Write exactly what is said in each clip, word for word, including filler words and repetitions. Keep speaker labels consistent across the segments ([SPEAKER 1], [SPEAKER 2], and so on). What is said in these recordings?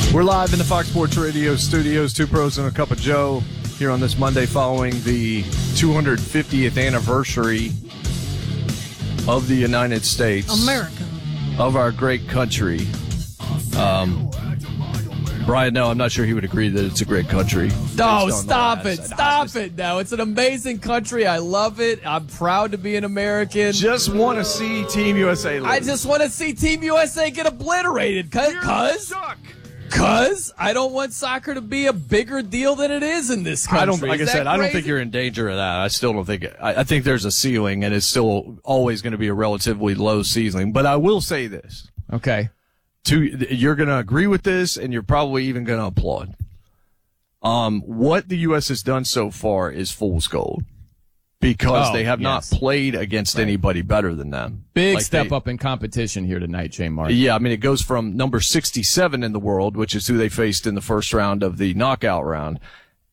[SPEAKER 1] We're live in the Fox Sports Radio studios, two pros and a cup of Joe, here on this Monday following the two hundred fiftieth anniversary of the United States.
[SPEAKER 2] America.
[SPEAKER 1] Of our great country. Um, Brian, no, I'm not sure he would agree that it's a great country.
[SPEAKER 2] No, stop it. Stop it now. It's an amazing country. I love it. I'm proud to be an American.
[SPEAKER 1] Just want to see Team U S A lose.
[SPEAKER 2] I just want to see Team U S A get obliterated. Cause, cause I don't want soccer to be a bigger deal than it is in this country.
[SPEAKER 1] I don't, like I
[SPEAKER 2] is
[SPEAKER 1] said,
[SPEAKER 2] crazy?
[SPEAKER 1] I don't think you're in danger of that. I still don't think, I, I think there's a ceiling, and it's still always going to be a relatively low ceiling. But I will say this.
[SPEAKER 2] Okay.
[SPEAKER 1] To, you're going to agree with this, and you're probably even going to applaud. Um, what the U S has done so far is fool's gold, because
[SPEAKER 2] oh,
[SPEAKER 1] they have
[SPEAKER 2] yes.
[SPEAKER 1] not played against
[SPEAKER 2] right.
[SPEAKER 1] anybody better than them.
[SPEAKER 2] Big
[SPEAKER 1] like
[SPEAKER 2] step
[SPEAKER 1] they,
[SPEAKER 2] up in competition here tonight, J. Mark.
[SPEAKER 1] Yeah, I mean, it goes from number sixty-seven in the world, which is who they faced in the first round of the knockout round,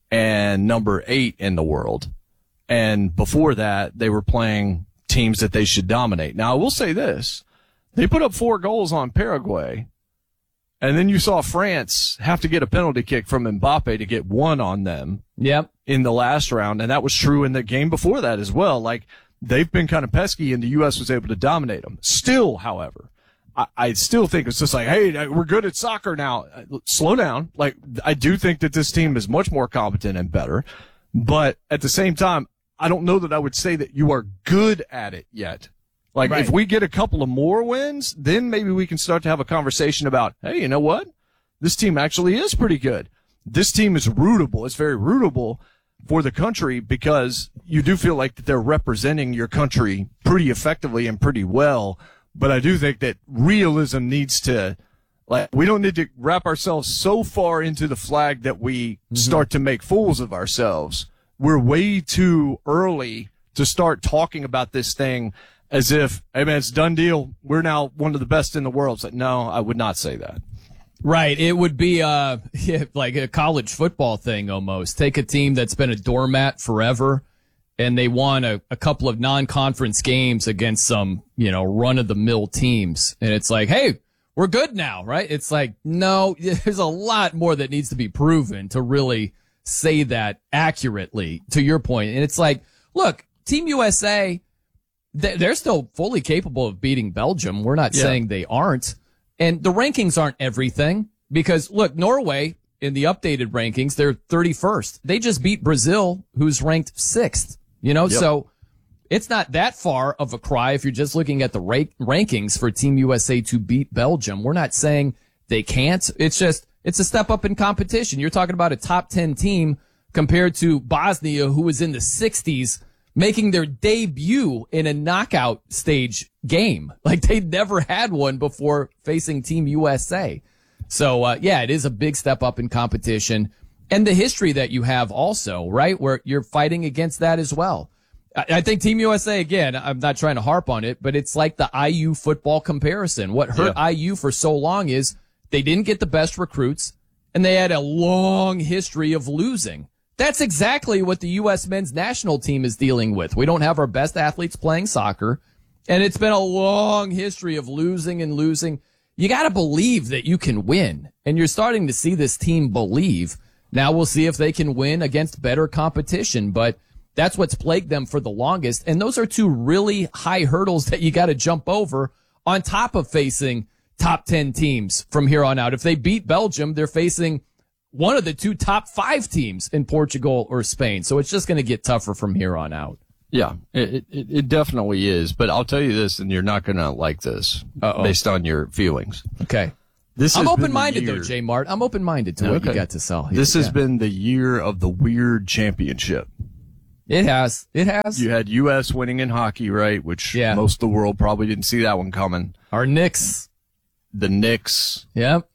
[SPEAKER 1] and number eight in the world. And before that, they were playing teams that they should dominate. Now, I will say this. They put up four goals on Paraguay, and then you saw France have to get a penalty kick from Mbappe to get one on them.
[SPEAKER 2] Yep.
[SPEAKER 1] In the last round, and that was true in the game before that as well. Like, they've been kind of pesky, and the U S was able to dominate them. Still, however, I, I still think it's just like, hey, we're good at soccer now. Slow down. Like, I do think that this team is much more competent and better, but at the same time, I don't know that I would say that you are good at it yet. Like, right. If we get a couple of more wins, then maybe we can start to have a conversation about, hey, you know what? This team actually is pretty good. This team is rootable. It's very rootable for the country, because you do feel like that they're representing your country pretty effectively and pretty well. But I do think that realism needs to, like, we don't need to wrap ourselves so far into the flag that we mm-hmm. start to make fools of ourselves. We're way too early to start talking about this thing as if, hey man, it's a done deal. We're now one of the best in the world. It's like, no, I would not say that.
[SPEAKER 2] Right. It would be uh like a college football thing almost. Take a team that's been a doormat forever, and they won a, a couple of non-conference games against some, you know, run-of-the-mill teams. And it's like, hey, we're good now, right? It's like, no, there's a lot more that needs to be proven to really say that accurately, to your point. And it's like, look, Team U S A, they're still fully capable of beating Belgium. We're not yeah. saying they aren't. And the rankings aren't everything, because, look, Norway, in the updated rankings, they're thirty-first. They just beat Brazil, who's ranked sixth. You know, yep. So it's not that far of a cry if you're just looking at the ra- rankings for Team U S A to beat Belgium. We're not saying they can't. It's just, it's a step up in competition. You're talking about a top ten team compared to Bosnia, who was in the sixties, making their debut in a knockout stage game. Like, they'd never had one before facing Team U S A. So, uh, yeah, it is a big step up in competition. And the history that you have also, right, where you're fighting against that as well. I, I think Team U S A, again, I'm not trying to harp on it, but it's like the I U football comparison. What hurt yeah. I U for so long is they didn't get the best recruits, and they had a long history of losing. That's exactly what the U S men's national team is dealing with. We don't have our best athletes playing soccer, and it's been a long history of losing and losing. You got to believe that you can win, and you're starting to see this team believe. Now we'll see if they can win against better competition, but that's what's plagued them for the longest. And those are two really high hurdles that you got to jump over on top of facing top ten teams from here on out. If they beat Belgium, they're facing one of the two top five teams in Portugal or Spain. So it's just going to get tougher from here on out.
[SPEAKER 1] Yeah, it, it, it definitely is. But I'll tell you this, and you're not going to like this Uh-oh. based on your feelings.
[SPEAKER 2] Okay.
[SPEAKER 1] This
[SPEAKER 2] I'm open-minded, though, J. Mart. I'm open-minded to okay. what you got to sell here.
[SPEAKER 1] This has
[SPEAKER 2] yeah.
[SPEAKER 1] been the year of the weird championship.
[SPEAKER 2] It has. It has.
[SPEAKER 1] You had U S winning in hockey, right? Which
[SPEAKER 2] yeah.
[SPEAKER 1] most of the world probably didn't see that one coming.
[SPEAKER 2] Our Knicks.
[SPEAKER 1] The Knicks.
[SPEAKER 2] Yep.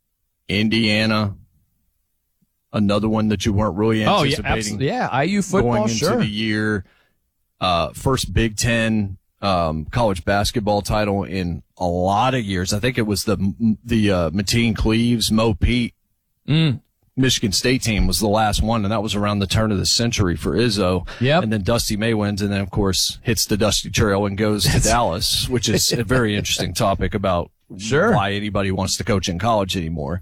[SPEAKER 1] Indiana. Another one that you weren't really anticipating.
[SPEAKER 2] Oh, yeah, yeah, I U football,
[SPEAKER 1] going into
[SPEAKER 2] sure.
[SPEAKER 1] the year. Uh, first Big Ten um, college basketball title in a lot of years. I think it was the the uh, Mateen Cleaves, Mo Pete,
[SPEAKER 2] mm.
[SPEAKER 1] Michigan State team was the last one, and that was around the turn of the century for Izzo.
[SPEAKER 2] Yep.
[SPEAKER 1] And then Dusty May wins, and then, of course, hits the Dusty Trail and goes to Dallas, which is a very interesting topic about
[SPEAKER 2] sure.
[SPEAKER 1] why anybody wants to coach in college anymore.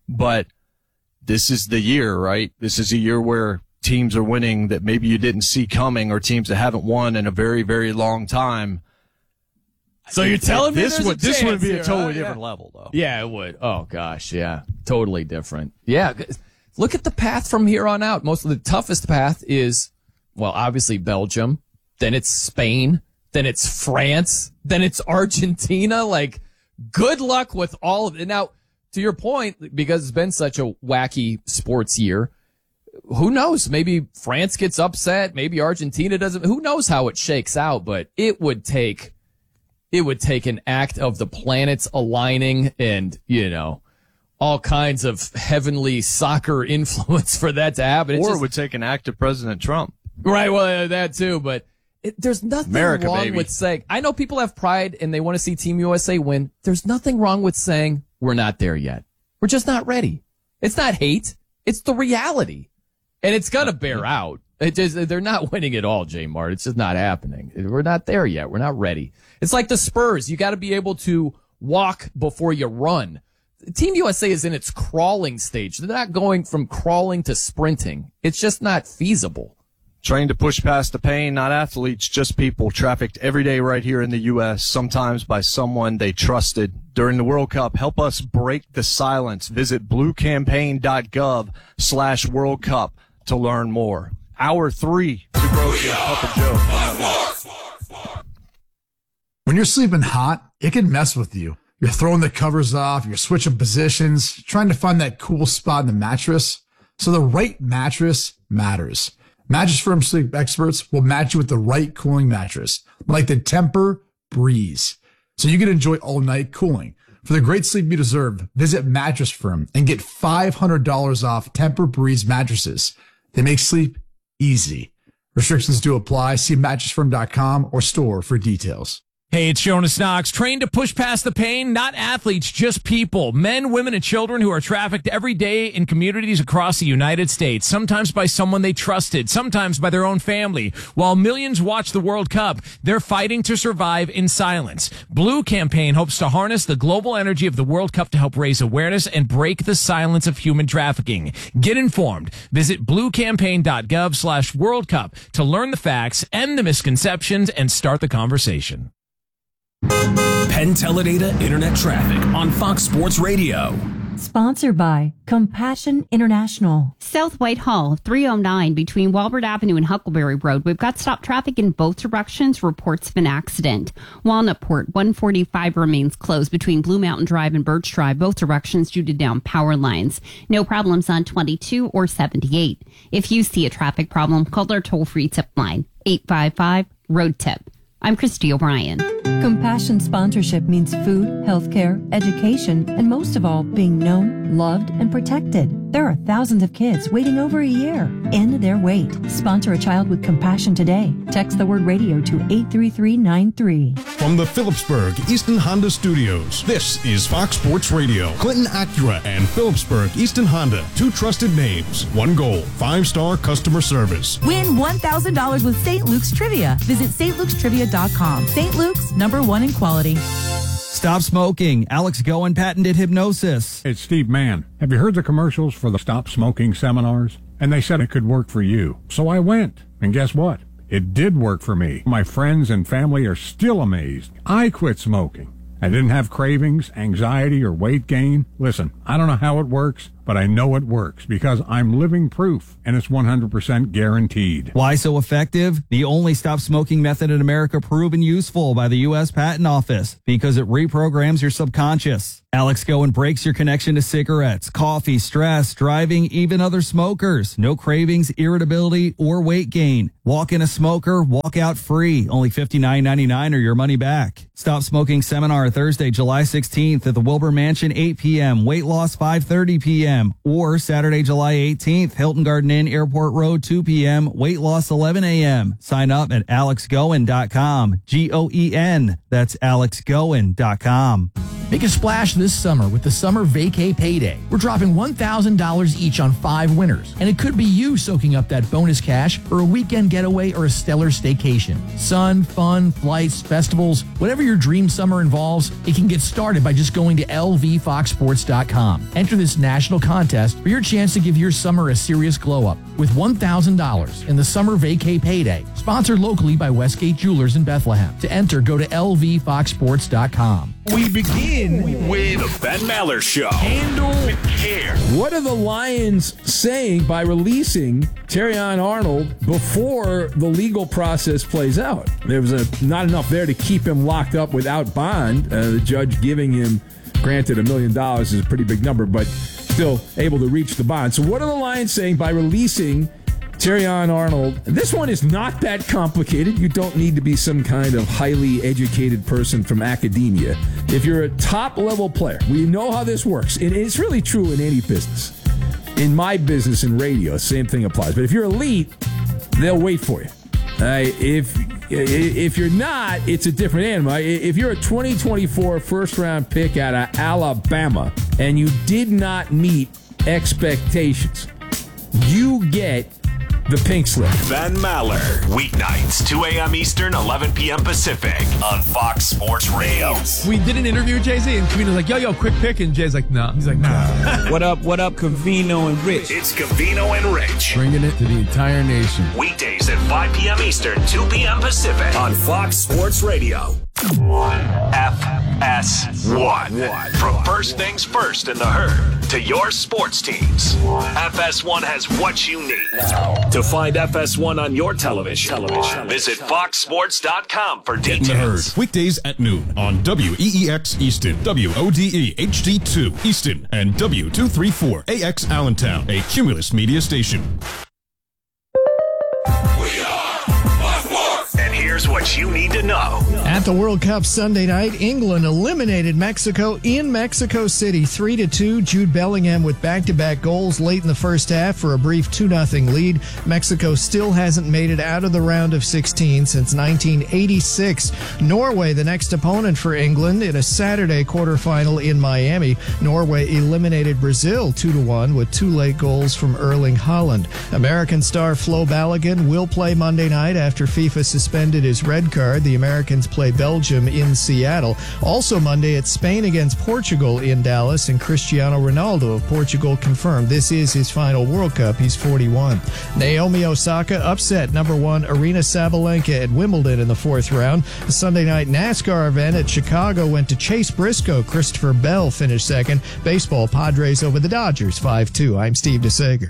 [SPEAKER 1] but this is the year, right? This is a year where teams are winning that maybe you didn't see coming, or teams that haven't won in a very, very long time.
[SPEAKER 2] So you're telling me
[SPEAKER 1] this
[SPEAKER 2] there's
[SPEAKER 1] would
[SPEAKER 2] a
[SPEAKER 1] this would be
[SPEAKER 2] chance
[SPEAKER 1] a totally
[SPEAKER 2] here, huh?
[SPEAKER 1] different
[SPEAKER 2] Yeah.
[SPEAKER 1] level, though.
[SPEAKER 2] Yeah, it would. Oh gosh, yeah, totally different. Yeah, look at the path from here on out. Most of the toughest path is, well, obviously Belgium, then it's Spain, then it's France, then it's Argentina. Like, good luck with all of it. Now, to your point, because it's been such a wacky sports year, who knows? Maybe France gets upset. Maybe Argentina doesn't. Who knows how it shakes out? But it would take, it would take an act of the planets aligning and, you know, all kinds of heavenly soccer influence for that to happen. It
[SPEAKER 1] Or
[SPEAKER 2] just,
[SPEAKER 1] it would take an act of President Trump.
[SPEAKER 2] right. Well, that too. But it, there's nothing
[SPEAKER 1] America,
[SPEAKER 2] wrong
[SPEAKER 1] baby.
[SPEAKER 2] with saying, I know people have pride and they want to see Team U S A win. There's nothing wrong with saying we're not there yet. We're just not ready. It's not hate. It's the reality. And it's going to bear out. It just, they're not winning at all, J Mart. It's just not happening. We're not there yet. We're not ready. It's like the Spurs. You got to be able to walk before you run. Team U S A is in its crawling stage. They're not going from crawling to sprinting. It's just not feasible.
[SPEAKER 1] Trained to push past the pain, not athletes, just people trafficked every day right here in the U S, sometimes by someone they trusted. During the World Cup, help us break the silence. Visit bluecampaign.gov slash World Cup to learn more. Hour three. Two Bros and a Cup of Joe.
[SPEAKER 3] When you're sleeping hot, it can mess with you. You're throwing the covers off, you're switching positions, trying to find that cool spot in the mattress. So the right mattress matters. Mattress Firm sleep experts will match you with the right cooling mattress, like the Temper Breeze, so you can enjoy all night cooling. For the great sleep you deserve, visit Mattress Firm and get five hundred dollars off Temper Breeze mattresses. They make sleep easy. Restrictions do apply. See mattress firm dot com or store for details.
[SPEAKER 4] Hey, it's Jonas Knox. Trained to push past the pain, not athletes, just people. Men, women, and children who are trafficked every day in communities across the United States, sometimes by someone they trusted, sometimes by their own family. While millions watch the World Cup, they're fighting to survive in silence. Blue Campaign hopes to harness the global energy of the World Cup to help raise awareness and break the silence of human trafficking. Get informed. Visit bluecampaign.gov slash World Cup to learn the facts, end the misconceptions, and start the conversation.
[SPEAKER 5] Penn Teledata Internet Traffic on Fox Sports Radio.
[SPEAKER 6] Sponsored by Compassion International.
[SPEAKER 7] South Whitehall, three oh nine between Walbert Avenue and Huckleberry Road. We've got stop traffic in both directions. Reports of an accident. Walnutport, one forty-five remains closed between Blue Mountain Drive and Birch Drive, both directions due to down power lines. No problems on twenty-two or seventy-eight. If you see a traffic problem, call our toll-free tip line, eight five five, road tip. I'm Christy O'Brien.
[SPEAKER 6] Compassion sponsorship means food, healthcare, education, and most of all, being known, loved, and protected. There are thousands of kids waiting over a year. End their wait. Sponsor a child with compassion today. Text the word radio to eight three three nine three.
[SPEAKER 8] From the Phillipsburg Easton Honda Studios, this is Fox Sports Radio. Clinton Acura and Phillipsburg Easton Honda, two trusted names, one goal, five-star customer service.
[SPEAKER 9] Win one thousand dollars with Saint Luke's Trivia. Visit Saint Luke's Trivia dot com. Saint Luke's, number one in quality.
[SPEAKER 10] Stop smoking. Alex Goen patented hypnosis.
[SPEAKER 11] It's Steve Mann. Have you heard the commercials for the Stop Smoking seminars? And they said it could work for you. So I went. And guess what? It did work for me. My friends and family are still amazed. I quit smoking. I didn't have cravings, anxiety, or weight gain. Listen, I don't know how it works, but I know it works because I'm living proof, and it's one hundred percent guaranteed.
[SPEAKER 10] Why so effective? The only stop smoking method in America proven useful by the U S Patent Office because it reprograms your subconscious. Alex Goen breaks your connection to cigarettes, coffee, stress, driving, even other smokers. No cravings, irritability, or weight gain. Walk in a smoker, walk out free. Only fifty-nine ninety-nine or your money back. Stop Smoking Seminar Thursday, July sixteenth at the Wilbur Mansion, eight p.m. Weight loss, five thirty p.m. Or Saturday, July eighteenth, Hilton Garden Inn, Airport Road, two p.m. Weight loss, eleven a.m. Sign up at alex goen dot com. G O E N. That's alex goen dot com.
[SPEAKER 4] Make a splash this summer with the Summer Vacay Payday. We're dropping one thousand dollars each on five winners, and it could be you soaking up that bonus cash for a weekend getaway or a stellar staycation. Sun, fun, flights, festivals, whatever your dream summer involves, it can get started by just going to L V fox sports dot com. Enter this national contest for your chance to give your summer a serious glow-up with one thousand dollars in the Summer Vacay Payday, sponsored locally by Westgate Jewelers in Bethlehem. To enter, go to L V fox sports dot com.
[SPEAKER 12] We begin with the Ben Maller Show. Handle with care.
[SPEAKER 13] What are the Lions saying by releasing Terrion Arnold before the legal process plays out? There was a, not enough there to keep him locked up without bond. Uh, the judge giving him, granted, a million dollars is a pretty big number, but still able to reach the bond. So what are the Lions saying by releasing Terrion Arnold? This one is not that complicated. You don't need to be some kind of highly educated person from academia. If you're a top-level player, we know how this works. And it's really true in any business. In my business in radio, same thing applies. But if you're elite, they'll wait for you. Uh, if if you're not, it's a different animal. If you're a twenty twenty-four first-round pick out of Alabama and you did not meet expectations, you get the pink slip.
[SPEAKER 12] Ben Maller, weeknights, two a.m. Eastern, eleven p.m. Pacific on Fox Sports Radio.
[SPEAKER 14] We did an interview with Jay-Z, and Covino's like, yo, yo, quick pick, and Jay's like, no. Nah. He's like, nah.
[SPEAKER 15] What up, what up, Covino and Rich?
[SPEAKER 12] It's Covino and Rich.
[SPEAKER 14] Bringing it to the entire nation.
[SPEAKER 12] Weekdays at five p.m. Eastern, two p.m. Pacific on Fox Sports Radio. F S one. From first things first in the herd to your sports teams, F S one has what you need. To find F S one on your television, television. visit fox sports dot com for
[SPEAKER 8] Get in the
[SPEAKER 12] details.
[SPEAKER 8] herd. Weekdays at noon on W E E X Easton, W O D E H D two Easton, and W two thirty-four A X Allentown, a Cumulus media station.
[SPEAKER 12] And here's what you need to know.
[SPEAKER 16] At the World Cup Sunday night, England eliminated Mexico in Mexico City three to two. Jude Bellingham with back-to-back goals late in the first half for a brief two nothing lead. Mexico still hasn't made it out of the round of sixteen since nineteen eighty-six. Norway, the next opponent for England in a Saturday quarterfinal in Miami. Norway eliminated Brazil two to one with two late goals from Erling Haaland. American star Flo Balogun will play Monday night after FIFA suspended his red card. The Americans play Belgium in Seattle. Also Monday, it's Spain against Portugal in Dallas, and Cristiano Ronaldo of Portugal confirmed this is his final World Cup. He's forty-one. Naomi Osaka upset number one Arina Sabalenka at Wimbledon in the fourth round. The Sunday night NASCAR event at Chicago went to Chase Briscoe. Christopher Bell finished second. Baseball, Padres over the Dodgers five two. I'm Steve DeSager.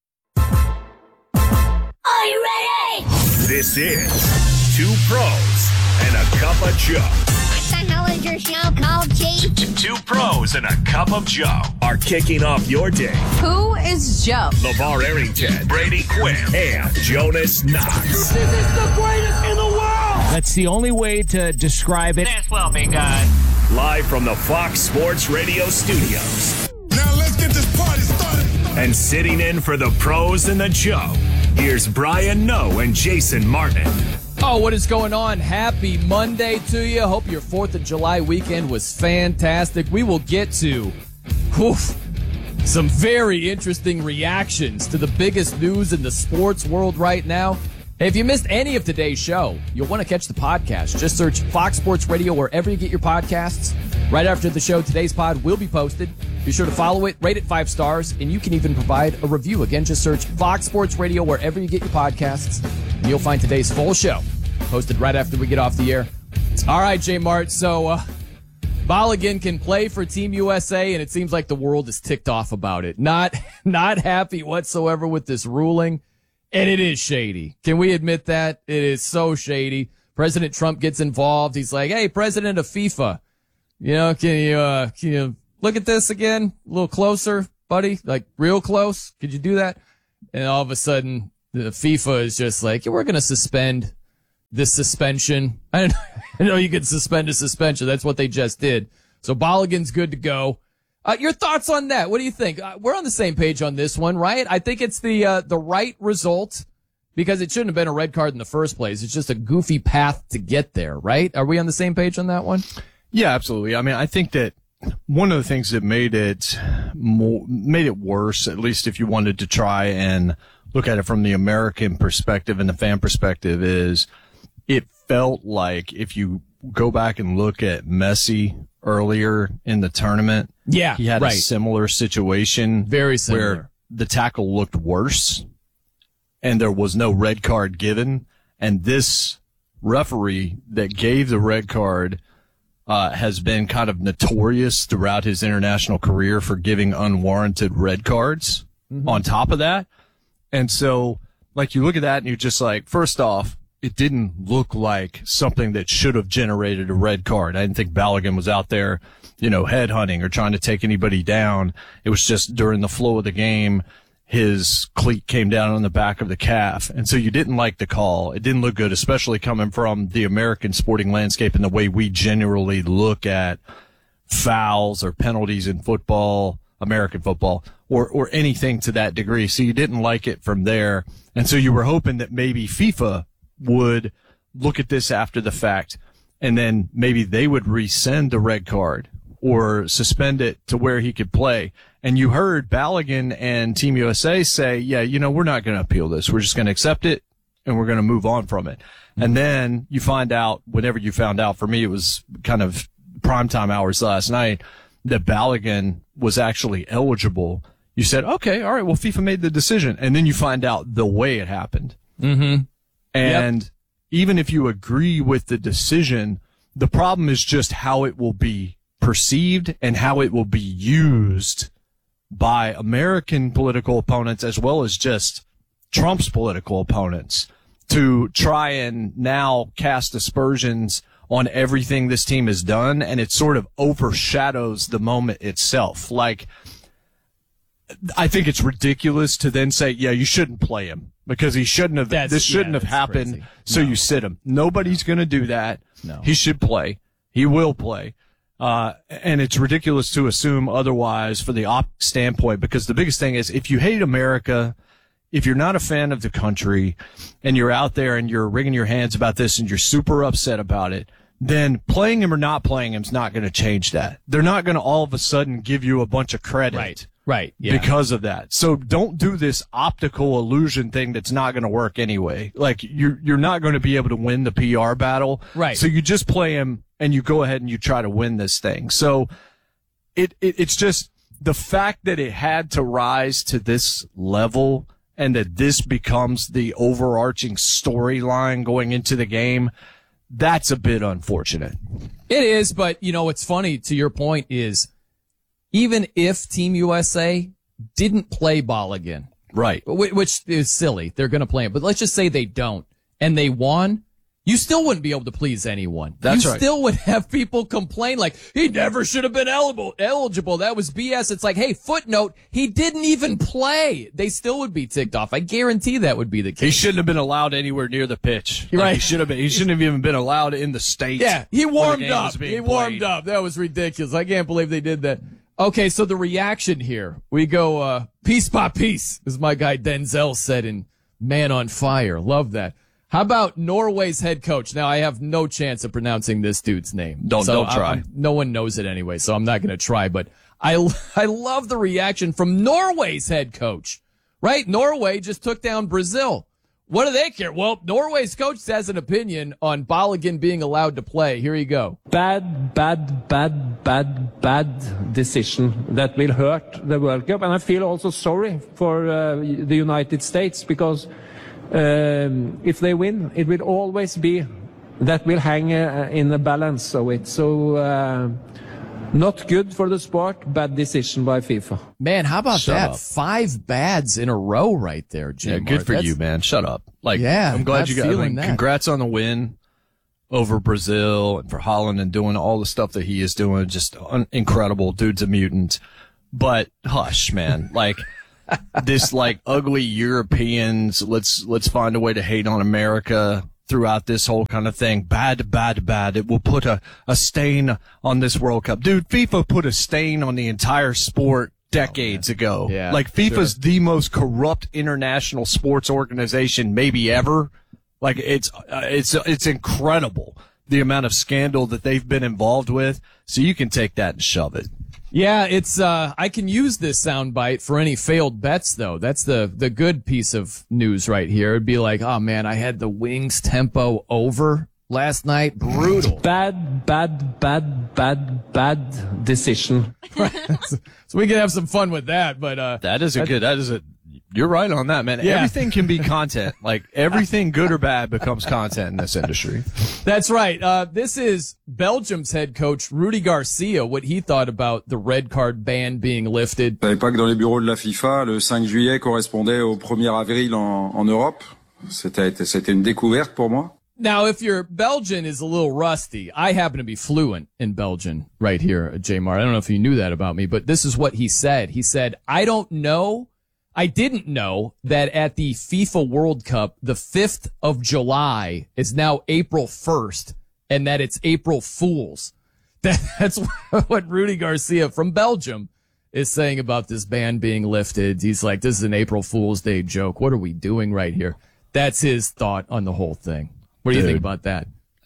[SPEAKER 12] Are you ready? This is Two Pros and a Cup of Joe.
[SPEAKER 17] What the hell is your show called, Chief?
[SPEAKER 12] Two Pros and a Cup of Joe are kicking off your day.
[SPEAKER 18] Who is Joe?
[SPEAKER 12] LeVar Arrington, Brady Quinn, and Jonas Knox.
[SPEAKER 18] This is the greatest in the world!
[SPEAKER 19] That's the only way to describe it.
[SPEAKER 18] This will be good.
[SPEAKER 12] Live from the Fox Sports Radio studios.
[SPEAKER 20] Now let's get this party started.
[SPEAKER 12] And sitting in for the Pros and the Joe, here's Brian Noe and Jason Martin.
[SPEAKER 2] Oh, what is going on? Happy Monday to you. Hope your fourth of July weekend was fantastic. We will get to whew, some very interesting reactions to the biggest news in the sports world right now. Hey, if you missed any of today's show, you'll want to catch the podcast. Just search Fox Sports Radio wherever you get your podcasts. Right after the show, today's pod will be posted. Be sure to follow it, rate it five stars, and you can even provide a review. Again, just search Fox Sports Radio wherever you get your podcasts, and you'll find today's full show posted right after we get off the air. All right, J Mart. So, uh, Balogun can play for Team U S A, and it seems like the world is ticked off about it. Not, not happy whatsoever with this ruling, and it is shady. Can we admit that? It is so shady. President Trump gets involved. He's like, hey, president of FIFA, you know, can you, uh, can you look at this again? A little closer, buddy? Like, real close? Could you do that? And all of a sudden, the FIFA is just like, yeah, we're going to suspend this suspension. I don't know. I know you can suspend a suspension. That's what they just did. So Balogun's good to go. Uh, your thoughts on that? What do you think? Uh, we're on the same page on this one, right? I think it's the, uh, the right result because it shouldn't have been a red card in the first place. It's just a goofy path to get there, right? Are we on the same page on that one?
[SPEAKER 1] Yeah, absolutely. I mean, I think that one of the things that made it more, made it worse, at least if you wanted to try and look at it from the American perspective and the fan perspective, is it felt like if you go back and look at Messi earlier in the tournament,
[SPEAKER 2] yeah,
[SPEAKER 1] he had
[SPEAKER 2] right.
[SPEAKER 1] a similar situation.
[SPEAKER 2] Very similar.
[SPEAKER 1] Where the tackle looked worse and there was no red card given. And this referee that gave the red card Uh, has been kind of notorious throughout his international career for giving unwarranted red cards mm-hmm. on top of that. And so, like, you look at that and you're just like, first off, it didn't look like something that should have generated a red card. I didn't think Balogun was out there, you know, headhunting or trying to take anybody down. It was just during the flow of the game, his cleat came down on the back of the calf. And so you didn't like the call. It didn't look good, especially coming from the American sporting landscape and the way we generally look at fouls or penalties in football, American football, or, or anything to that degree. So you didn't like it from there. And so you were hoping that maybe FIFA would look at this after the fact and then maybe they would rescind the red card or suspend it to where he could play. And you heard Balogun and Team U S A say, yeah, you know, we're not going to appeal this. We're just going to accept it and we're going to move on from it. Mm-hmm. And then you find out, whenever you found out, for me, it was kind of primetime hours last night, that Balogun was actually eligible. You said, okay, all right, well, FIFA made the decision. And then you find out the way it happened.
[SPEAKER 2] Mm-hmm.
[SPEAKER 1] And yep. even if you agree with the decision, the problem is just how it will be perceived and how it will be used by American political opponents as well as just Trump's political opponents to try and now cast aspersions on everything this team has done, and it sort of overshadows the moment itself. Like, I think it's ridiculous to then say, yeah, you shouldn't play him because he shouldn't have,
[SPEAKER 2] that's,
[SPEAKER 1] this shouldn't
[SPEAKER 2] yeah,
[SPEAKER 1] have happened,
[SPEAKER 2] crazy.
[SPEAKER 1] so
[SPEAKER 2] no.
[SPEAKER 1] you sit him. Nobody's going to do that.
[SPEAKER 2] No.
[SPEAKER 1] He should play. He will play. Uh, and it's ridiculous to assume otherwise for the op standpoint, because the biggest thing is if you hate America, if you're not a fan of the country and you're out there and you're wringing your hands about this and you're super upset about it, then playing him or not playing him is not going to change that. They're not going to all of a sudden give you a bunch of credit.
[SPEAKER 2] Right. Right. Yeah.
[SPEAKER 1] Because of that. So don't do this optical illusion thing that's not going to work anyway. Like you're, you're not going to be able to win the P R battle.
[SPEAKER 2] Right.
[SPEAKER 1] So you just play him and you go ahead and you try to win this thing. So it, it it's just the fact that it had to rise to this level and that this becomes the overarching storyline going into the game. That's a bit unfortunate.
[SPEAKER 2] It is. But you know, what's funny to your point is, even if Team U S A didn't play Balogun,
[SPEAKER 1] right,
[SPEAKER 2] which is silly, they're going to play him. But let's just say they don't, and they won, you still wouldn't be able to please anyone.
[SPEAKER 1] That's
[SPEAKER 2] you
[SPEAKER 1] right.
[SPEAKER 2] You still would have people complain like, he never should have been eligible. Eligible. That was B S. It's like, hey, footnote, he didn't even play. They still would be ticked off. I guarantee that would be the case.
[SPEAKER 1] He shouldn't have been allowed anywhere near the pitch.
[SPEAKER 2] Right.
[SPEAKER 1] Like he should have been. He shouldn't have even been allowed in the States.
[SPEAKER 2] Yeah, he warmed up.
[SPEAKER 1] He
[SPEAKER 2] warmed
[SPEAKER 1] played.
[SPEAKER 2] up. That was ridiculous. I can't believe they did that. Okay, so the reaction here, we go uh, piece by piece, as my guy Denzel said in Man on Fire. Love that. How about Norway's head coach? Now, I have no chance of pronouncing this dude's name.
[SPEAKER 1] Don't,
[SPEAKER 2] so
[SPEAKER 1] don't try.
[SPEAKER 2] I'm, no one knows it anyway, so I'm not going to try. But I, I love the reaction from Norway's head coach, right? Norway just took down Brazil. What do they care? Well, Norway's coach has an opinion on Balogun being allowed to play. Here you go.
[SPEAKER 21] Bad, bad, bad, bad, bad decision that will hurt the World Cup. And I feel also sorry for uh, the United States because um, if they win, it will always be that will hang uh, in the balance of it. So uh, not good for the sport. Bad decision by FIFA.
[SPEAKER 2] Man, how about
[SPEAKER 1] Shut
[SPEAKER 2] that?
[SPEAKER 1] up.
[SPEAKER 2] Five bads in a row right there, Jim.
[SPEAKER 1] Yeah, good for
[SPEAKER 2] That's,
[SPEAKER 1] you, man. Shut up. Like,
[SPEAKER 2] yeah,
[SPEAKER 1] I'm glad
[SPEAKER 2] not
[SPEAKER 1] you got. I
[SPEAKER 2] feeling
[SPEAKER 1] mean,
[SPEAKER 2] that.
[SPEAKER 1] congrats on the win over Brazil and for Holland and doing all the stuff that he is doing. Just un- incredible. Dude's a mutant. But hush, man. Like this, like ugly Europeans. Let's let's find a way to hate on America throughout this whole kind of thing. Bad, bad, bad. It will put a, a stain on this World Cup. Dude, FIFA put a stain on the entire sport decades oh, ago.
[SPEAKER 2] Yeah,
[SPEAKER 1] like FIFA's
[SPEAKER 2] sure.
[SPEAKER 1] the most corrupt international sports organization maybe ever. Like it's, uh, it's, it's incredible the amount of scandal that they've been involved with. So you can take that and shove it.
[SPEAKER 2] Yeah, it's uh I can use this soundbite for any failed bets though. That's the the good piece of news right here. It'd be like, oh man, I had the Wings tempo over last night. Brutal.
[SPEAKER 21] Bad, bad, bad, bad, bad decision.
[SPEAKER 2] So we can have some fun with that, but uh
[SPEAKER 1] that is a good that is a you're right on that, man.
[SPEAKER 2] Yeah.
[SPEAKER 1] Everything can be content. Like everything good or bad becomes content in this industry.
[SPEAKER 2] That's right. Uh, this is Belgium's head coach, Rudy Garcia, what he thought about the red card ban being lifted.
[SPEAKER 3] Je savais pas que dans les bureaux de la FIFA, le cinq juillet correspondait au premier avril en, en Europe. C'était, c'était une découverte pour moi.
[SPEAKER 2] Now, if your Belgian is a little rusty, I happen to be fluent in Belgian right here, J-Mar. I don't know if you knew that about me, but this is what he said. He said, I don't know. I didn't know that at the FIFA World Cup, the fifth of July is now April first, and that it's April Fools. That, that's what Rudy Garcia from Belgium is saying about this ban being lifted. He's like, this is an April Fool's Day joke. What are we doing right here? That's his thought on the whole thing. What do you
[SPEAKER 1] Dude,
[SPEAKER 2] think about that?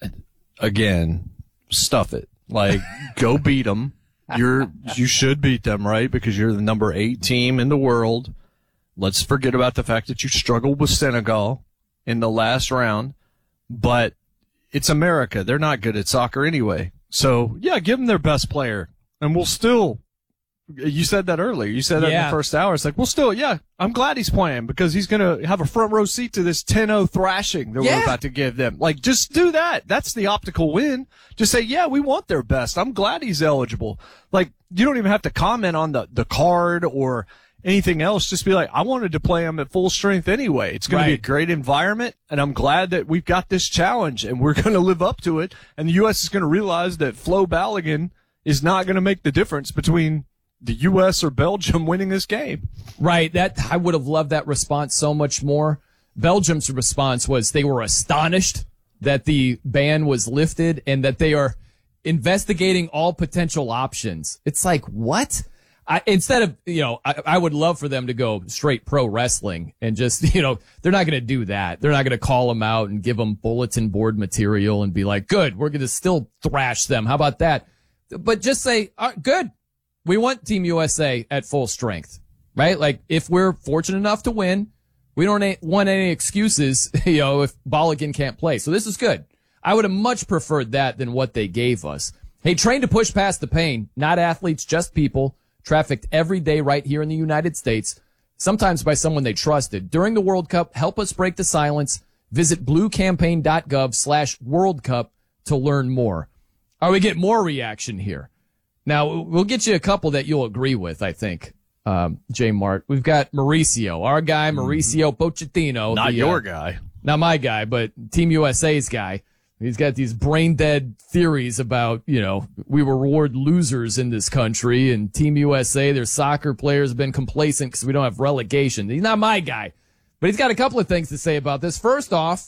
[SPEAKER 1] Again, stuff it. Like, go beat them. You're, you should beat them, right? Because you're the number eight team in the world. Let's forget about the fact that you struggled with Senegal in the last round, but it's America. They're not good at soccer anyway. So, yeah, give them their best player, and we'll still – you said that earlier. You said that
[SPEAKER 2] yeah.
[SPEAKER 1] in the first hour. It's like, well, still, yeah, I'm glad he's playing because he's going to have a front row seat to this ten oh thrashing that
[SPEAKER 2] yeah.
[SPEAKER 1] we're about to give them. Like, just do that. That's the optical win. Just say, yeah, we want their best. I'm glad he's eligible. Like, you don't even have to comment on the, the card or – anything else, just be like, I wanted to play him at full strength anyway. It's going
[SPEAKER 2] right.
[SPEAKER 1] to be a great environment, and I'm glad that we've got this challenge, and we're going to live up to it, and the U S is going to realize that Flo Balogun is not going to make the difference between the U S or Belgium winning this game.
[SPEAKER 2] Right. That I would have loved that response so much more. Belgium's response was they were astonished that the ban was lifted and that they are investigating all potential options. It's like, what? I, instead of, you know, I, I would love for them to go straight pro wrestling and just, you know, they're not going to do that. They're not going to call them out and give them bulletin board material and be like, good, we're going to still thrash them. How about that? But just say, uh, good. We want Team U S A at full strength, right? Like if we're fortunate enough to win, we don't want any excuses, you know, if Balogun can't play. So this is good. I would have much preferred that than what they gave us. Hey, trained to push past the pain, not athletes, just people. Trafficked every day right here in the United States, sometimes by someone they trusted. During the World Cup, help us break the silence. Visit bluecampaign.gov slash World Cup to learn more. Are we get more reaction here? Now, we'll get you a couple that you'll agree with, I think, um, J Mart. We've got Mauricio, our guy, Mauricio Pochettino.
[SPEAKER 1] Not
[SPEAKER 2] the,
[SPEAKER 1] your
[SPEAKER 2] uh,
[SPEAKER 1] guy.
[SPEAKER 2] Not my guy, but Team U S A's guy. He's got these brain dead theories about, you know, we reward losers in this country and Team U S A, their soccer players have been complacent because we don't have relegation. He's not my guy, but he's got a couple of things to say about this. First off,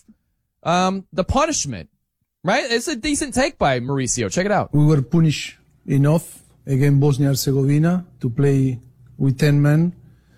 [SPEAKER 2] um, the punishment, right? It's a decent take by Mauricio. Check it out.
[SPEAKER 22] We were punished enough against Bosnia Herzegovina to play with ten men,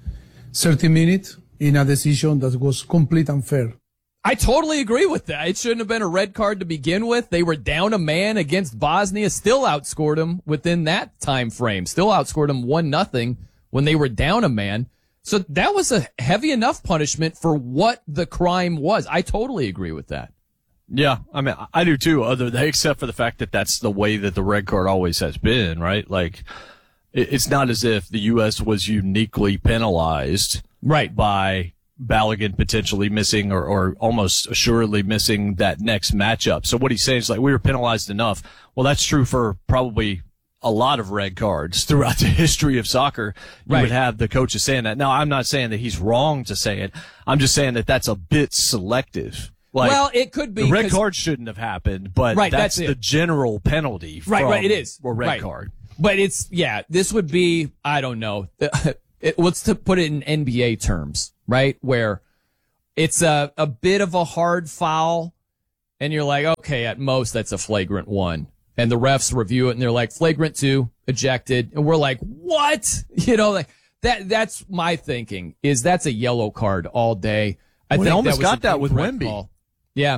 [SPEAKER 22] thirty minutes in a decision that was complete unfair.
[SPEAKER 2] I totally agree with that. It shouldn't have been a red card to begin with. They were down a man against Bosnia, still outscored them within that time frame. Still outscored them one nothing when they were down a man. So that was a heavy enough punishment for what the crime was. I totally agree with that.
[SPEAKER 1] Yeah, I mean, I do too, other than, except for the fact that that's the way that the red card always has been, right? Like, it's not as if the U S was uniquely penalized
[SPEAKER 2] right
[SPEAKER 1] by Balogun potentially missing or, or almost assuredly missing that next matchup. So what he's saying is like, we were penalized enough. Well, that's true for probably a lot of red cards throughout the history of soccer. You
[SPEAKER 2] right.
[SPEAKER 1] would have the coaches saying that. Now, I'm not saying that he's wrong to say it. I'm just saying that that's a bit selective. Like,
[SPEAKER 2] well, it could be.
[SPEAKER 1] The red card shouldn't have happened, but
[SPEAKER 2] right,
[SPEAKER 1] that's,
[SPEAKER 2] that's
[SPEAKER 1] the general penalty from
[SPEAKER 2] right, right, it is.
[SPEAKER 1] a red
[SPEAKER 2] right.
[SPEAKER 1] card.
[SPEAKER 2] But it's, yeah, this would be, I don't know, it, let's to put it in N B A terms, right? Where it's a, a bit of a hard foul, and you're like, okay, at most that's a flagrant one. And the refs review it, and they're like, flagrant two, ejected. And we're like, what? You know, like that. That's my thinking, is that's a yellow card all day. I
[SPEAKER 1] well,
[SPEAKER 2] think
[SPEAKER 1] almost
[SPEAKER 2] that was
[SPEAKER 1] got that with Wemby.
[SPEAKER 2] Call. Yeah.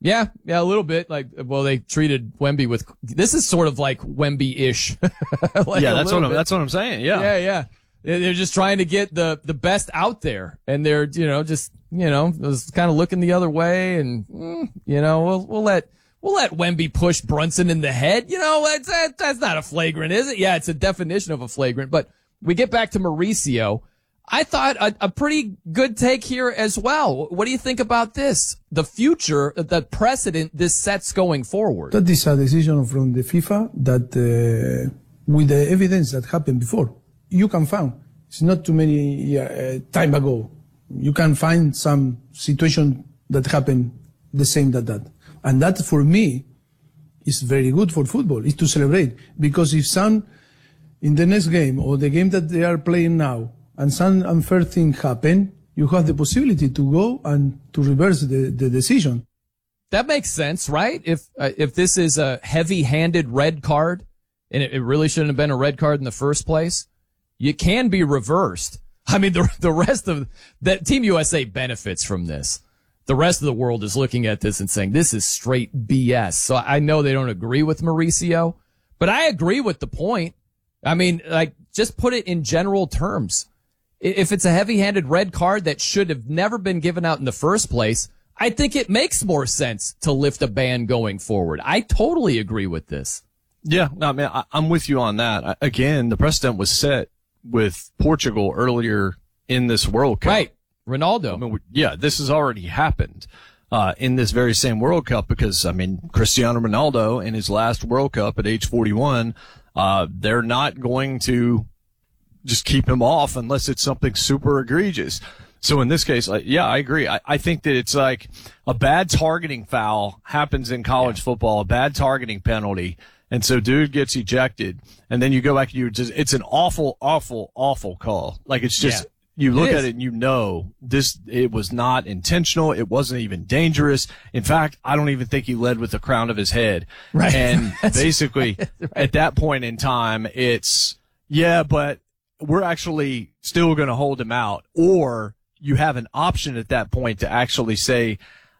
[SPEAKER 2] Yeah, yeah, a little bit. Like, well, they treated Wemby with. This is sort of like Wemby-ish. like
[SPEAKER 1] yeah, that's what I'm.
[SPEAKER 2] bit.
[SPEAKER 1] That's what I'm saying. Yeah,
[SPEAKER 2] yeah, yeah. They're just trying to get the the best out there, and they're you know just you know was kind of looking the other way, and mm, you know we'll we'll let we'll let Wemby push Brunson in the head. You know that's that, that's not a flagrant, is it? Yeah, it's a definition of a flagrant. But we get back to Mauricio. I thought a, a pretty good take here as well. What do you think about this? The future, the precedent this sets going forward.
[SPEAKER 22] That is a decision from the FIFA that, uh, with the evidence that happened before, you can find. It's not too many uh, time ago. You can find some situation that happened the same that that. And that for me is very good for football, is to celebrate. Because if some, in the next game or the game that they are playing now, and some unfair thing happen, you have the possibility to go and to reverse the, the decision.
[SPEAKER 2] That makes sense, right? If uh, if this is a heavy-handed red card, and it, it really shouldn't have been a red card in the first place, it can be reversed. I mean, the the rest of that Team U S A benefits from this. The rest of the world is looking at this and saying this is straight B S. So I know they don't agree with Mauricio, but I agree with the point. I mean, like, just put it in general terms. If it's a heavy-handed red card that should have never been given out in the first place, I think it makes more sense to lift a ban going forward. I totally agree with this.
[SPEAKER 1] Yeah, no, man, I, I'm with you on that. I, again, the precedent was set with Portugal earlier in this World Cup.
[SPEAKER 2] Right, Ronaldo.
[SPEAKER 1] I mean, we, yeah, this has already happened uh, in this very same World Cup because, I mean, Cristiano Ronaldo in his last World Cup at age forty-one, uh, they're not going to just keep him off unless it's something super egregious. So in this case, like, yeah, I agree. I, I think that it's like a bad targeting foul happens in college yeah. football, a bad targeting penalty. And so dude gets ejected and then you go back and you just, it's an awful, awful, awful call. Like it's just, yeah. you look it at it and you know this, it was not intentional. It wasn't even dangerous. In fact, I don't even think he led with the crown of his head.
[SPEAKER 2] Right.
[SPEAKER 1] And basically right. Right. at that point in time, it's, yeah, but we're actually still going to hold him out. Or you have an option at that point to actually say,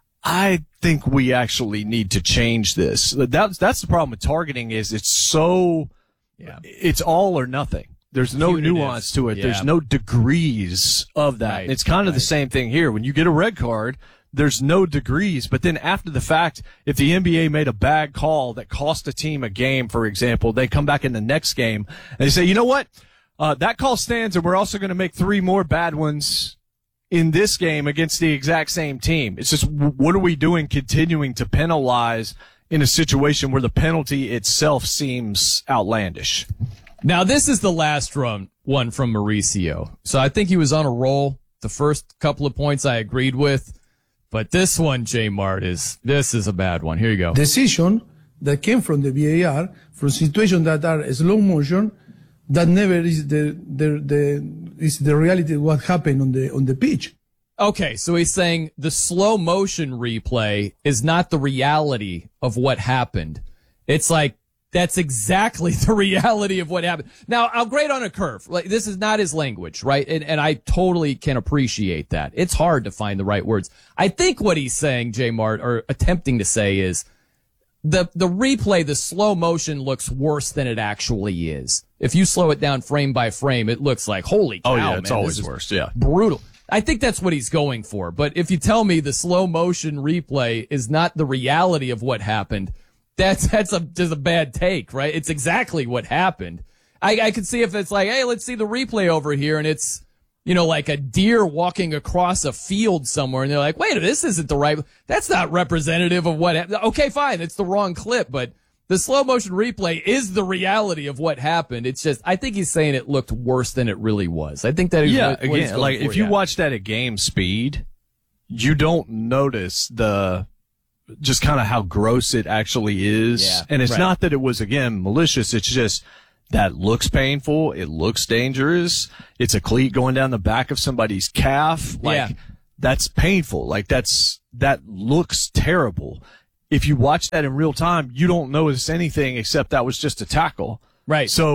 [SPEAKER 1] I think we actually need to change this. That's, that's the problem with targeting is it's so, yeah. it's all or nothing. There's no Punitive. nuance to it. Yeah. There's no degrees of that. Right. It's kind of right. the same thing here. When you get a red card, there's no degrees. But then after the fact, if the N B A made a bad call that cost a team a game, for example, they come back in the next game and they say, you know what? Uh, that call stands, and we're also going to make three more bad ones in this game against the exact same team. It's just, what are we doing continuing to penalize in a situation where the penalty itself seems outlandish?
[SPEAKER 2] Now, this is the last run, one from Mauricio. So I think he was on a roll. The first couple of points I agreed with. But this one, J Mart, is, this is a bad one. Here you go.
[SPEAKER 22] Decision that came from the V A R, from situations that are slow motion, that never is the, the, the, is the reality of what happened on the, on the pitch.
[SPEAKER 2] Okay. So he's saying the slow motion replay is not the reality of what happened. It's like, that's exactly the reality of what happened. Now, I'll grade on a curve. Like, this is not his language, right? And, and I totally can appreciate that. It's hard to find the right words. I think what he's saying, J Mart, or attempting to say is, The, the replay, the slow motion looks worse than it actually is. If you slow it down frame by frame, it looks like, holy cow,
[SPEAKER 1] oh, yeah,
[SPEAKER 2] man,
[SPEAKER 1] it's always worse. Yeah.
[SPEAKER 2] Brutal. I think that's what he's going for. But if you tell me the slow motion replay is not the reality of what happened, that's, that's a, just a bad take, right? It's exactly what happened. I, I could see if it's like, hey, let's see the replay over here, and it's, you know, like a deer walking across a field somewhere, and they're like, wait, this isn't the right, that's not representative of what happened. Okay, fine, it's the wrong clip, but the slow motion replay is the reality of what happened. It's just, I think he's saying it looked worse than it really was. I think that is
[SPEAKER 1] yeah,
[SPEAKER 2] what, what
[SPEAKER 1] again, like
[SPEAKER 2] for,
[SPEAKER 1] if you
[SPEAKER 2] yeah.
[SPEAKER 1] watch that at game speed, you don't notice the, just kind of how gross it actually is.
[SPEAKER 2] Yeah,
[SPEAKER 1] and it's
[SPEAKER 2] right.
[SPEAKER 1] not that it was, again, malicious. It's just, that looks painful. It looks dangerous. It's a cleat going down the back of somebody's calf. Like,
[SPEAKER 2] yeah.
[SPEAKER 1] that's painful. Like, that's, that looks terrible. If you watch that in real time, you don't notice anything except that was just a tackle.
[SPEAKER 2] Right.
[SPEAKER 1] So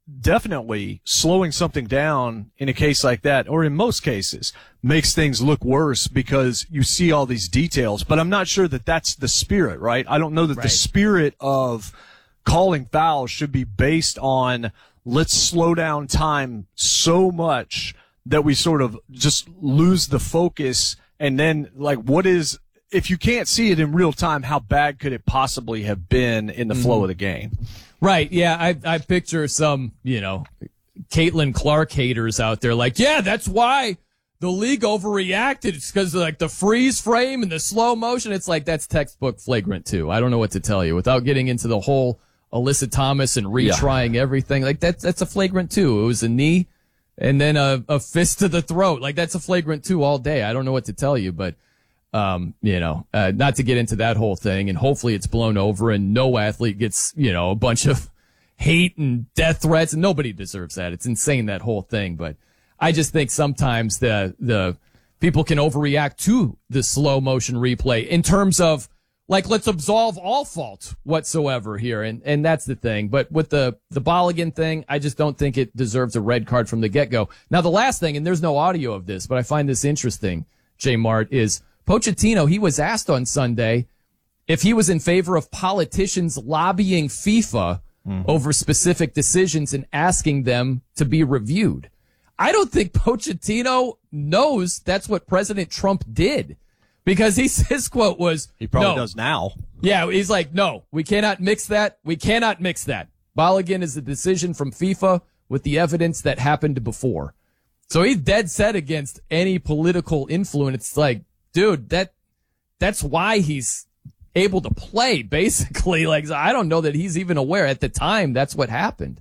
[SPEAKER 1] definitely slowing something down in a case like that, or in most cases, makes things look worse because you see all these details. But I'm not sure that that's the spirit, right? I don't know that
[SPEAKER 2] Right.
[SPEAKER 1] the spirit of calling fouls should be based on let's slow down time so much that we sort of just lose the focus. And then, like, what is, if you can't see it in real time, how bad could it possibly have been in the flow
[SPEAKER 2] Mhm.
[SPEAKER 1] of the game?
[SPEAKER 2] Right. Yeah. I, I picture some, you know, Caitlin Clark haters out there like, yeah, that's why the league overreacted. It's because of like the freeze frame and the slow motion. It's like, that's textbook flagrant two. I don't know what to tell you without getting into the whole Alyssa Thomas and retrying everything. Like that's, that's a flagrant two. It was a knee and then a, a fist to the throat. Like that's a flagrant two all day. I don't know what to tell you, but Um, you know, uh, not to get into that whole thing, and hopefully it's blown over and no athlete gets, you know, a bunch of hate and death threats, and nobody deserves that. It's insane, that whole thing. But I just think sometimes the, the people can overreact to the slow motion replay in terms of like, let's absolve all fault whatsoever here. And, and that's the thing. But with the, the Balogun thing, I just don't think it deserves a red card from the get go. Now, the last thing, and there's no audio of this, but I find this interesting, J Mart, is Pochettino, he was asked on Sunday if he was in favor of politicians lobbying FIFA mm-hmm. over specific decisions and asking them to be reviewed. I don't think Pochettino knows that's what President Trump did, because he, his quote was,
[SPEAKER 1] he probably
[SPEAKER 2] no.
[SPEAKER 1] does now.
[SPEAKER 2] Yeah, he's like, no, we cannot mix that. We cannot mix that. Balogun is a decision from FIFA with the evidence that happened before. So he's dead set against any political influence. It's like, dude, that that's why he's able to play, basically. Like, I don't know that he's even aware at the time that's what happened.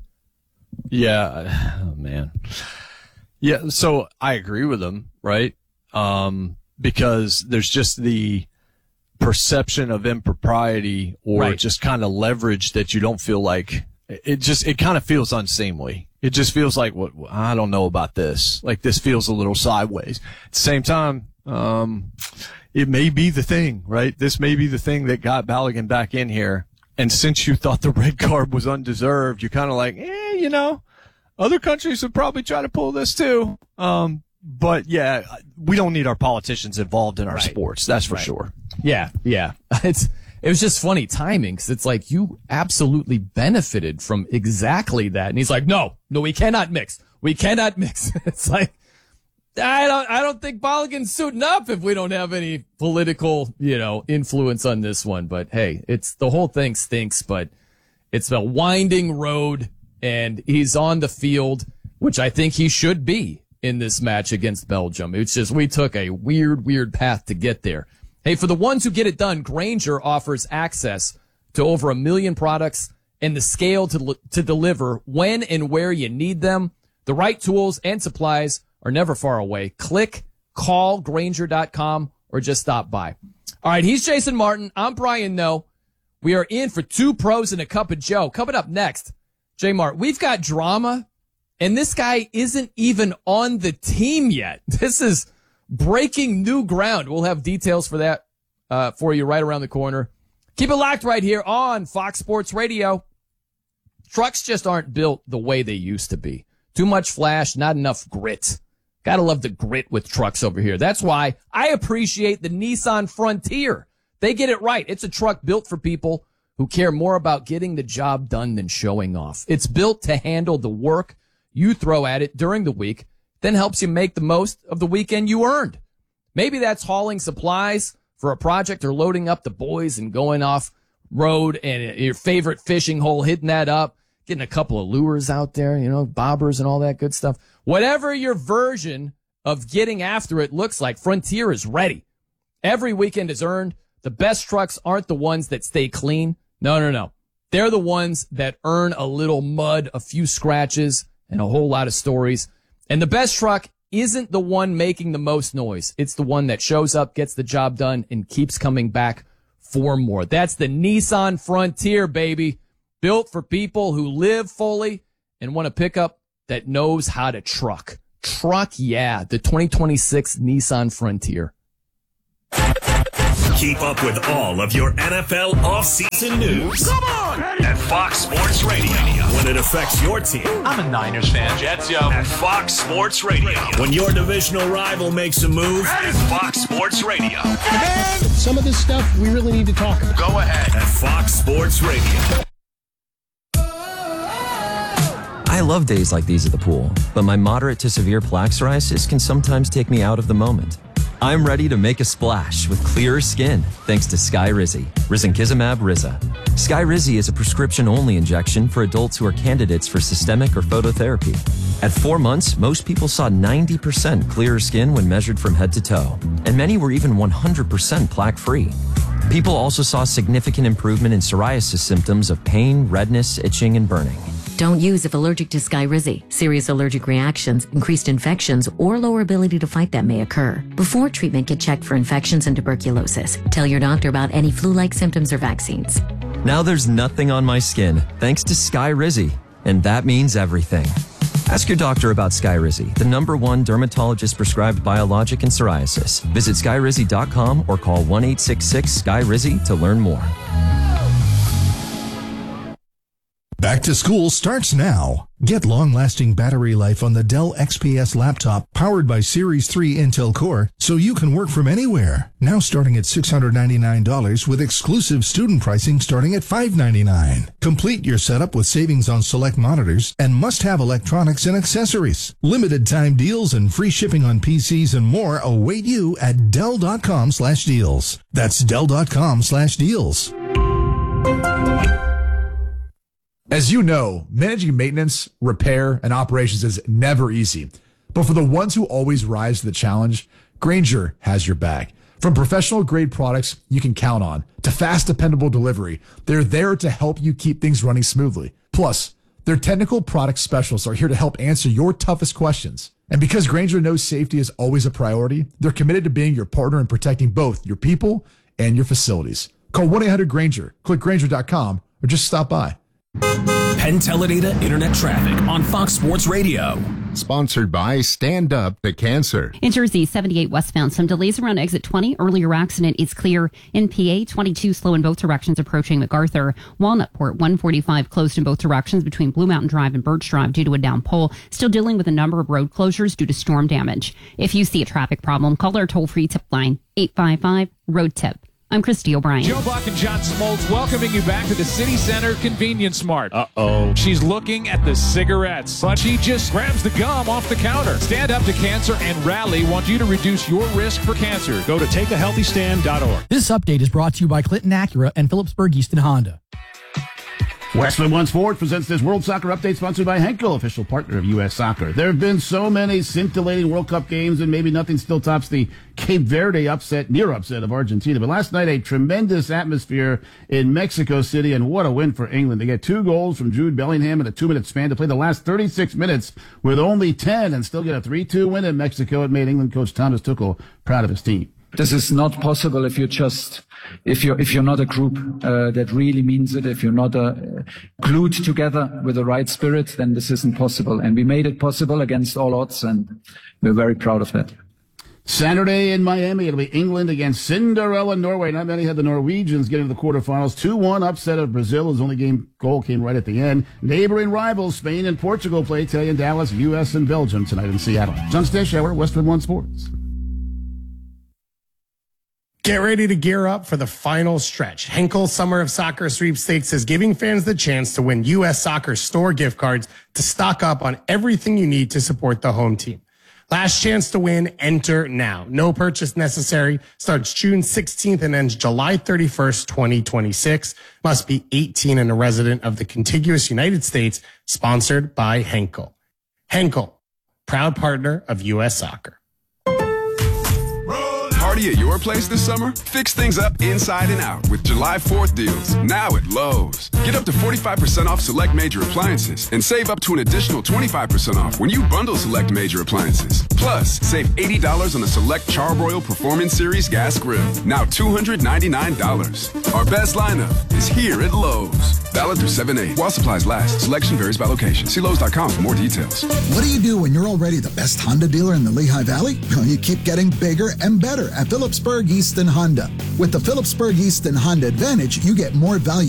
[SPEAKER 1] Yeah. Oh, man. Yeah. So I agree with him, right? Um, because there's just the perception of impropriety or
[SPEAKER 2] Right.
[SPEAKER 1] just kind of leverage that you don't feel like it just, it kind of feels unseemly. It just feels like, what, I don't know about this. Like, this feels a little sideways. At the same time, Um, it may be the thing, right? This may be the thing that got Balogun back in here. And since you thought the red card was undeserved, you're kind of like, eh, you know, other countries would probably try to pull this too. Um, but yeah, we don't need our politicians involved in our
[SPEAKER 2] Right.
[SPEAKER 1] sports. That's for
[SPEAKER 2] Right.
[SPEAKER 1] sure.
[SPEAKER 2] Yeah, yeah. It's it was just funny timing, because it's like you absolutely benefited from exactly that. And he's like, no, no, we cannot mix. We cannot mix. It's like, I don't, I don't think Balogun's suiting up if we don't have any political, you know, influence on this one. But hey, it's, the whole thing stinks, but it's a winding road, and he's on the field, which I think he should be in this match against Belgium. It's just, we took a weird, weird path to get there. Hey, for the ones who get it done, Grainger offers access to over a million products and the scale to, to deliver when and where you need them. The right tools and supplies are never far away. Click, call Grainger dot com, or just stop by. All right, he's Jason Martin. I'm Brian Noe. We are in for two pros and a cup of Joe. Coming up next, J Mart, we've got drama, and this guy isn't even on the team yet. This is breaking new ground. We'll have details for that uh, for you right around the corner. Keep it locked right here on Fox Sports Radio. Trucks just aren't built the way they used to be. Too much flash, not enough grit. Gotta love the grit with trucks over here. That's why I appreciate the Nissan Frontier. They get it right. It's a truck built for people who care more about getting the job done than showing off. It's built to handle the work you throw at it during the week, then helps you make the most of the weekend you earned. Maybe that's hauling supplies for a project or loading up the boys and going off road and your favorite fishing hole, hitting that up, getting a couple of lures out there, you know, bobbers and all that good stuff. Whatever your version of getting after it looks like, Frontier is ready. Every weekend is earned. The best trucks aren't the ones that stay clean. No, no, no. They're the ones that earn a little mud, a few scratches, and a whole lot of stories. And the best truck isn't the one making the most noise. It's the one that shows up, gets the job done, and keeps coming back for more. That's the Nissan Frontier, baby. Built for people who live fully and want a pickup that knows how to truck. Truck, yeah. The twenty twenty-six Nissan Frontier.
[SPEAKER 12] Keep up with all of your N F L offseason news. Come on! At Fox Sports Radio. When it affects your team.
[SPEAKER 5] I'm a Niners fan, Jets, yo.
[SPEAKER 12] At Fox Sports Radio. When your divisional rival makes a move. At Fox Sports Radio.
[SPEAKER 7] And some of this stuff we really need to talk about.
[SPEAKER 12] Go ahead. At Fox Sports Radio.
[SPEAKER 23] I love days like these at the pool, but my moderate to severe plaque psoriasis can sometimes take me out of the moment. I'm ready to make a splash with clearer skin thanks to Skyrizi, Risankizumab Riza. Skyrizi is a prescription-only injection for adults who are candidates for systemic or phototherapy. At four months, most people saw ninety percent clearer skin when measured from head to toe, and many were even one hundred percent plaque-free. People also saw significant improvement in psoriasis symptoms of pain, redness, itching, and burning.
[SPEAKER 24] Don't use if allergic to Skyrizi. Serious allergic reactions, increased infections, or lower ability to fight them may occur. Before treatment, get checked for infections and tuberculosis. Tell your doctor about any flu-like symptoms or vaccines.
[SPEAKER 23] Now there's nothing on my skin thanks to Skyrizi, and that means everything. Ask your doctor about Skyrizi, the number one dermatologist-prescribed biologic in psoriasis. Visit skyrizi dot com or call one eight six six Skyrizi to learn more.
[SPEAKER 25] Back to school starts now. Get long-lasting battery life on the Dell X P S laptop powered by Series three Intel Core so you can work from anywhere. Now starting at six hundred ninety-nine dollars with exclusive student pricing starting at five hundred ninety-nine dollars. Complete your setup with savings on select monitors and must-have electronics and accessories. Limited time deals and free shipping on P Cs and more await you at Dell dot com slash deals. That's Dell dot com slash deals.
[SPEAKER 26] As you know, managing maintenance, repair, and operations is never easy. But for the ones who always rise to the challenge, Grainger has your back. From professional-grade products you can count on to fast, dependable delivery, they're there to help you keep things running smoothly. Plus, their technical product specialists are here to help answer your toughest questions. And because Grainger knows safety is always a priority, they're committed to being your partner in protecting both your people and your facilities. Call one eight hundred Grainger, click Grainger dot com, or just stop by.
[SPEAKER 12] Penn Teledata Internet Traffic on Fox Sports Radio.
[SPEAKER 27] Sponsored by Stand Up to Cancer.
[SPEAKER 28] In Jersey, seventy-eight westbound, some delays around exit twenty. Earlier accident is clear. In P A, twenty-two slow in both directions approaching MacArthur. Walnutport, one forty-five closed in both directions between Blue Mountain Drive and Birch Drive due to a down pole. Still dealing with a number of road closures due to storm damage. If you see a traffic problem, call our toll-free tip line, eight five five, road tip. I'm Christy O'Brien.
[SPEAKER 4] Joe Buck and John Smoltz welcoming you back to the City Center Convenience Mart.
[SPEAKER 5] Uh-oh.
[SPEAKER 4] She's looking at the cigarettes, but she just grabs the gum off the counter. Stand Up to Cancer and Rally want you to reduce your risk for cancer. Go to take a healthy stand dot org.
[SPEAKER 29] This update is brought to you by Clinton Acura and Phillipsburg Easton Honda.
[SPEAKER 30] Westwood One Sport presents this World Soccer Update sponsored by Henkel, official partner of U S Soccer. There have been so many scintillating World Cup games, and maybe nothing still tops the Cape Verde upset, near upset of Argentina. But last night, a tremendous atmosphere in Mexico City, and what a win for England. They get two goals from Jude Bellingham in a two-minute span to play the last thirty-six minutes with only ten and still get a three two win in Mexico. It made England coach Thomas Tuchel proud of his team.
[SPEAKER 31] This is not possible if you just, if you're, if you're not a group uh, that really means it, if you're not uh, glued together with the right spirit, then this isn't possible. And we made it possible against all odds, and we're very proud of that.
[SPEAKER 30] Saturday in Miami, it'll be England against Cinderella Norway. Not many had the Norwegians getting to the quarterfinals. two one upset of Brazil. His only game goal came right at the end. Neighboring rivals, Spain and Portugal, play today in Dallas, U S and Belgium tonight in Seattle. John Stashauer, Westwood One Sports.
[SPEAKER 32] Get ready to gear up for the final stretch. Henkel Summer of Soccer Sweepstakes is giving fans the chance to win U S Soccer store gift cards to stock up on everything you need to support the home team. Last chance to win, enter now. No purchase necessary. Starts June sixteenth and ends July thirty-first, twenty twenty-six. Must be eighteen and a resident of the contiguous United States. Sponsored by Henkel. Henkel, proud partner of U S Soccer.
[SPEAKER 33] Party at your place this summer? Fix things up inside and out with July fourth deals, now at Lowe's. Get up to forty-five percent off select major appliances and save up to an additional twenty-five percent off when you bundle select major appliances. Plus, save eighty dollars on the select Char-Broil Performance Series gas grill, now two hundred ninety-nine dollars. Our best lineup is here at Lowe's. Valid through seven eight. While supplies last. Selection varies by location. See Lowe's dot com for more details.
[SPEAKER 6] What do you do when you're already the best Honda dealer in the Lehigh Valley? Well, you keep getting bigger and better at Phillipsburg Easton Honda. With the Phillipsburg Easton Honda Advantage, you get more value